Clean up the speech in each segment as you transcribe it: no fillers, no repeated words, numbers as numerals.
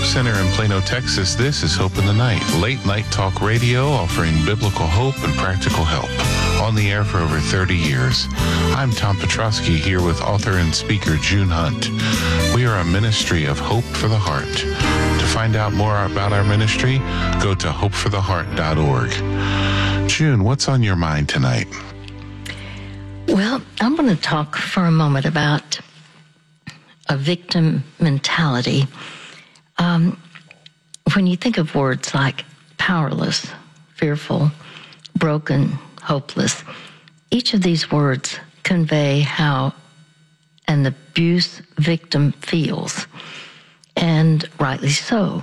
Center in Plano, Texas, this is Hope in the Night, late night talk radio offering biblical hope and practical help. On the air for over 30 years. I'm Tom Petrosky here with author and speaker June Hunt. We are a ministry of Hope for the Heart. To find out more about our ministry, go to hopefortheheart.org. June, what's on your mind tonight? Well, I'm going to talk for a moment about a victim mentality. When you think of words like powerless, fearful, broken, hopeless, each of these words convey how an abuse victim feels, and rightly so.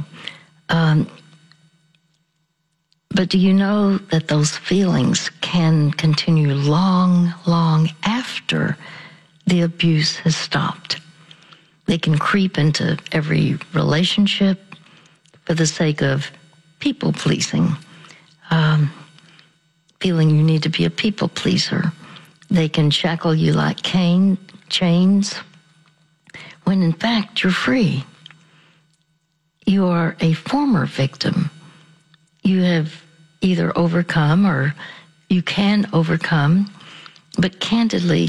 But do you know that those feelings can continue long, long after the abuse has stopped? They can creep into every relationship for the sake of people-pleasing, feeling you need to be a people pleaser. They can shackle you like chains, when in fact you're free. You are a former victim. You have either overcome or you can overcome, but candidly,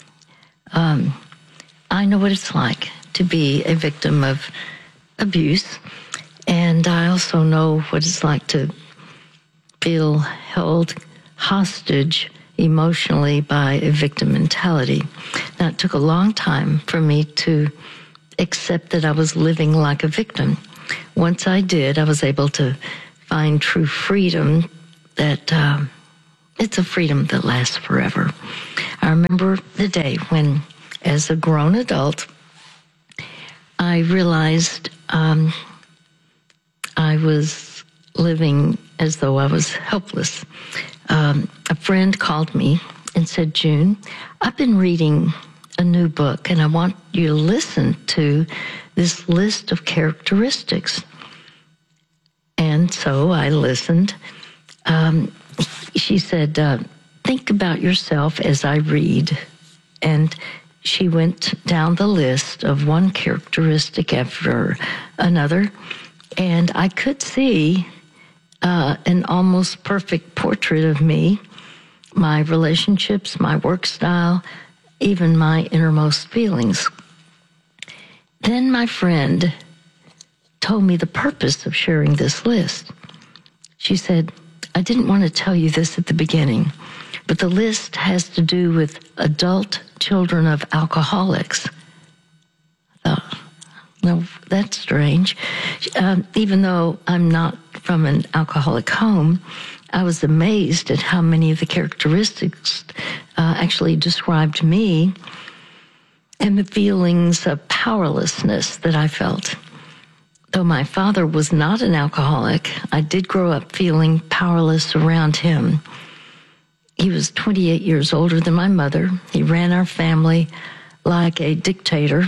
I know what it's like to be a victim of abuse, and I also know what it's like to feel held hostage emotionally by a victim mentality. Now, it took a long time for me to accept that I was living like a victim. Once I did, I was able to find true freedom that it's a freedom that lasts forever. I remember the day when, as a grown adult, I realized I was living as though I was helpless. A friend called me and said, June, I've been reading a new book, and I want you to listen to this list of characteristics. And so I listened. She said, think about yourself as I read. And she went down the list of one characteristic after another, and I could see an almost perfect portrait of me, my relationships, my work style, even my innermost feelings. Then my friend told me the purpose of sharing this list. She said, I didn't want to tell you this at the beginning, but the list has to do with adult children of alcoholics. I thought, no, that's strange. Even though I'm not from an alcoholic home, I was amazed at how many of the characteristics actually described me and the feelings of powerlessness that I felt. Though my father was not an alcoholic, I did grow up feeling powerless around him. He was 28 years older than my mother. He ran our family like a dictator.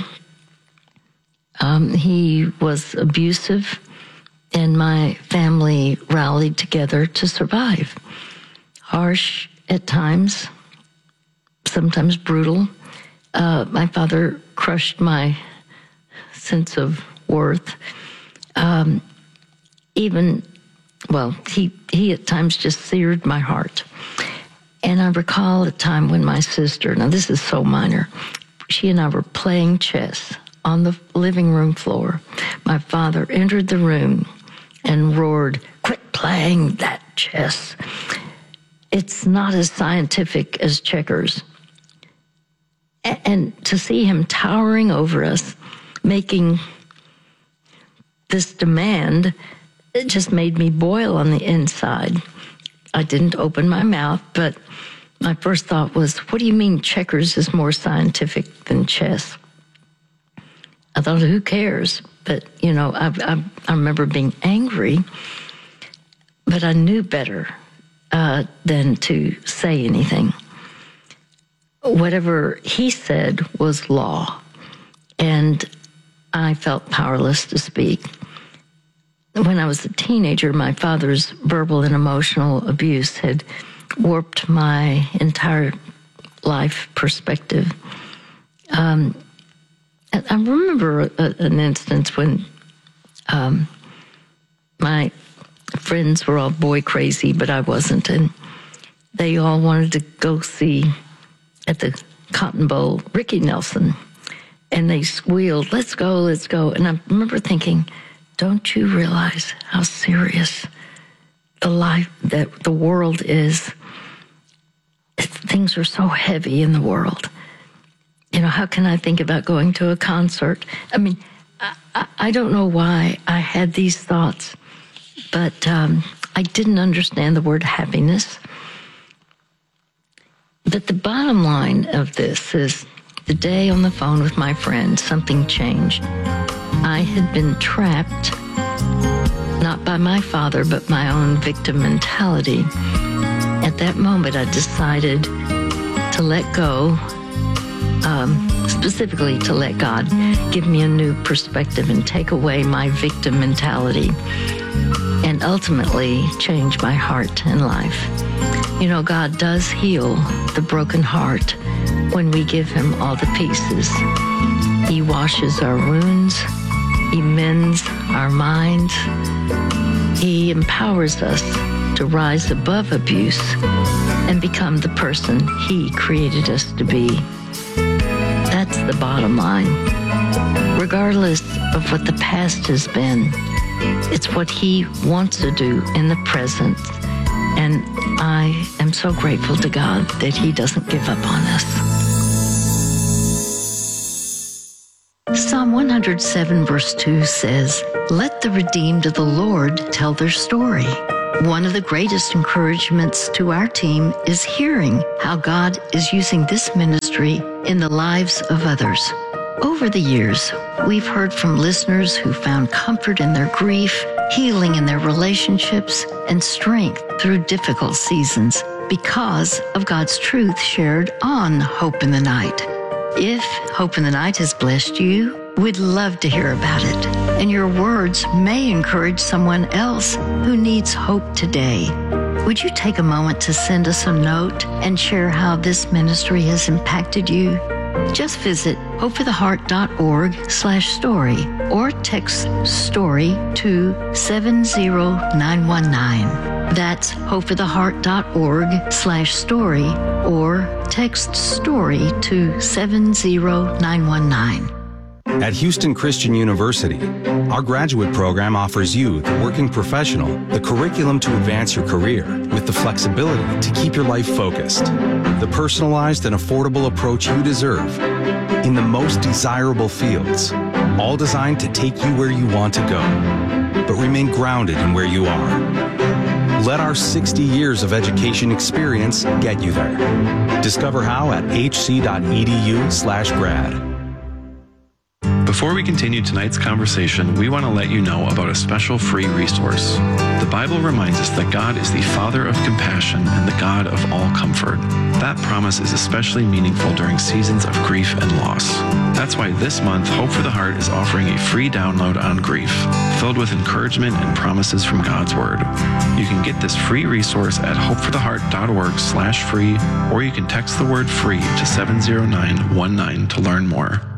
He was abusive, and my family rallied together to survive. Harsh at times, sometimes brutal. My father crushed my sense of worth. He at times just seared my heart. And I recall a time when my sister, now this is so minor, she and I were playing chess on the living room floor. My father entered the room and roared, "Quit playing that chess. It's not as scientific as checkers." And to see him towering over us, making this demand, it just made me boil on the inside. I didn't open my mouth, but my first thought was, what do you mean checkers is more scientific than chess? I thought, who cares? But, I remember being angry, but I knew better than to say anything. Whatever he said was law, and I felt powerless to speak. When I was a teenager, my father's verbal and emotional abuse had warped my entire life perspective. I remember an instance when My friends were all boy crazy, but I wasn't. And they all wanted to go see at the Cotton Bowl Ricky Nelson. And they squealed, let's go, let's go. And I remember thinking, don't you realize how serious the life that the world is? Things are so heavy in the world. You know, how can I think about going to a concert? I mean, I don't know why I had these thoughts, but I didn't understand the word happiness. But the bottom line of this is the day on the phone with my friend, something changed. I had been trapped, not by my father, but my own victim mentality. At that moment, I decided to let go, specifically to let God give me a new perspective and take away my victim mentality and ultimately change my heart and life. You know, God does heal the broken heart when we give him all the pieces. He washes our wounds. He mends our minds. He empowers us to rise above abuse and become the person he created us to be. That's the bottom line. Regardless of what the past has been, it's what he wants to do in the present. And I am so grateful to God that he doesn't give up on us. Psalm 107 verse 2 says, "Let the redeemed of the Lord tell their story." One of the greatest encouragements to our team is hearing how God is using this ministry in the lives of others. Over the years, we've heard from listeners who found comfort in their grief, healing in their relationships, and strength through difficult seasons because of God's truth shared on Hope in the Night. If Hope in the Night has blessed you, we'd love to hear about it. And your words may encourage someone else who needs hope today. Would you take a moment to send us a note and share how this ministry has impacted you? Just visit hopefortheheart.org/story or text STORY to 70919. That's hopefortheheart.org/story or text STORY to 70919. At Houston Christian University, our graduate program offers you, the working professional, the curriculum to advance your career with the flexibility to keep your life focused, the personalized and affordable approach you deserve in the most desirable fields, all designed to take you where you want to go, but remain grounded in where you are. Let our 60 years of education experience get you there. Discover how at hc.edu/grad. Before we continue tonight's conversation, we want to let you know about a special free resource. The Bible reminds us that God is the Father of compassion and the God of all comfort. That promise is especially meaningful during seasons of grief and loss. That's why this month, Hope for the Heart is offering a free download on grief, filled with encouragement and promises from God's Word. You can get this free resource at hopefortheheart.org/free, or you can text the word FREE to 70919 to learn more.